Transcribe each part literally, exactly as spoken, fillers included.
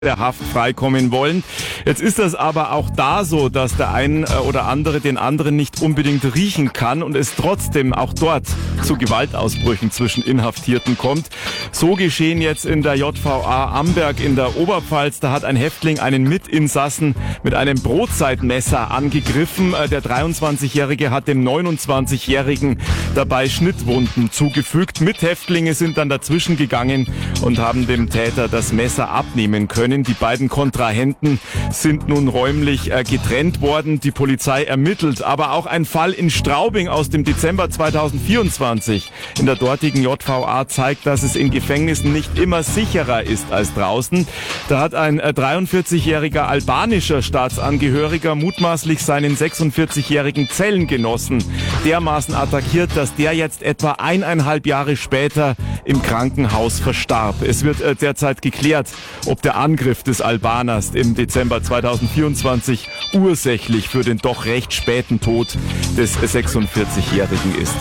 der Haft freikommen wollen. Jetzt ist das aber auch da so, dass der ein oder andere den anderen nicht unbedingt riechen kann und es trotzdem auch dort zu Gewaltausbrüchen zwischen Inhaftierten kommt. So geschehen jetzt in der J V A Amberg in der Oberpfalz. Da hat ein Häftling einen Mitinsassen mit einem Brotzeitmesser angegriffen. Der dreiundzwanzigjährige hat dem neunundzwanzigjährigen dabei Schnittwunden zugefügt. Mithäftlinge sind dann dazwischen gegangen und haben dem Täter das Messer abnehmen können. Die beiden Kontrahenten sind nun räumlich äh, getrennt worden. Die Polizei ermittelt. Aber auch ein Fall in Straubing aus dem Dezember zweitausendvierundzwanzig in der dortigen J V A zeigt, dass es in Gefängnissen nicht immer sicherer ist als draußen. Da hat ein äh, dreiundvierzigjähriger albanischer Staatsangehöriger mutmaßlich seinen sechsundvierzigjährigen Zellengenossen dermaßen attackiert, dass der jetzt etwa eineinhalb Jahre später im Krankenhaus verstarb. Es wird äh, derzeit geklärt, ob der Angriff des Albaners im Dezember zweitausendvierundzwanzig ursächlich für den doch recht späten Tod des sechsundvierzigjährigen ist.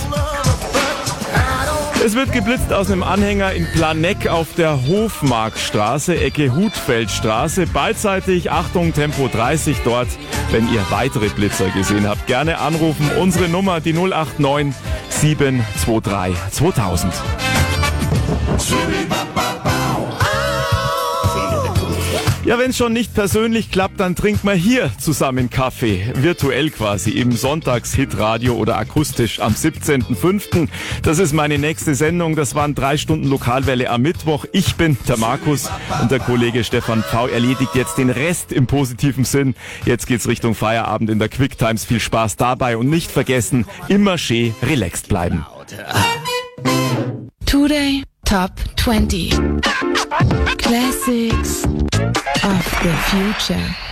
Es wird geblitzt aus einem Anhänger in Planegg auf der Hofmarkstraße, Ecke Hutfeldstraße. Beidseitig, Achtung, Tempo dreißig dort. Wenn ihr weitere Blitzer gesehen habt, gerne anrufen. Unsere Nummer, die null acht neun sieben zwei drei zweitausend. Ja, wenn es schon nicht persönlich klappt, dann trinkt man hier zusammen Kaffee. Virtuell quasi im Sonntagshitradio oder akustisch am siebzehnten fünften Das ist meine nächste Sendung. Das waren drei Stunden Lokalwelle am Mittwoch. Ich bin der Markus und der Kollege Stefan Pfau erledigt jetzt den Rest im positiven Sinn. Jetzt geht's Richtung Feierabend in der Quick Times. Viel Spaß dabei und nicht vergessen, immer schön relaxed bleiben. Today Top twenty Classics of the Future.